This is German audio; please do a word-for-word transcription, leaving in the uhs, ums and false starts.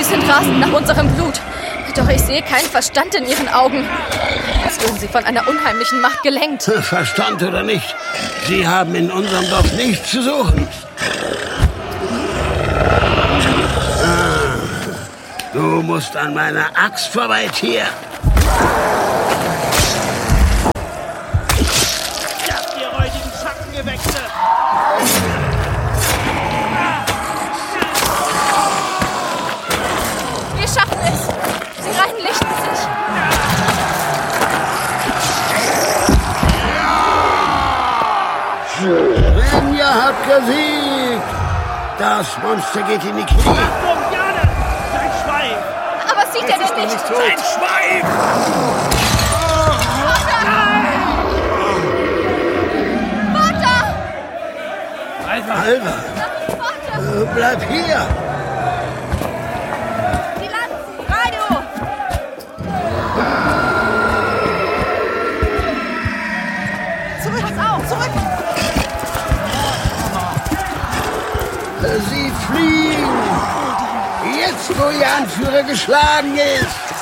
sind rasend nach unserem Blut. Doch ich sehe keinen Verstand in ihren Augen. Als würden sie von einer unheimlichen Macht gelenkt. Verstand oder nicht, sie haben in unserem Dorf nichts zu suchen. Ah, du musst an meiner Axt vorbei, Tier. Ihr räudigen Schattengewächse! Wir schaffen es. Sie reinlichten sich. Rinja hat gesiegt. Das Monster geht in die Knie. Achtung, Jane! Sein Schwein! Aber sieht er denn nicht? Sein Schwein! Vater! Alva, äh, bleib hier. Die Lanzen! Raido! Zurück! Pass auf! Zurück! Sie fliehen. Jetzt, wo Ihr Anführer geschlagen ist.